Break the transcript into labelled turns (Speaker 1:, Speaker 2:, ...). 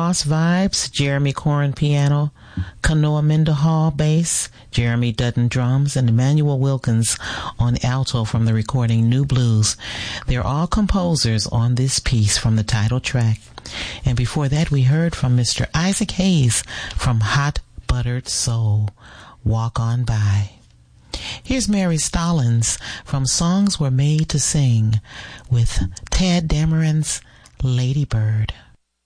Speaker 1: Ross vibes, Jeremy Corin piano, Kanoa Mendenhall bass, Jeremy Dutton drums, and Emmanuel Wilkins on alto from the recording New Blues. They're all composers on this piece from the title track. And before that, we heard from Mr. Isaac Hayes from Hot Buttered Soul, Walk On By. Here's Mary Stallings from Songs Were Made to Sing with Tad Dameron's Lady Bird.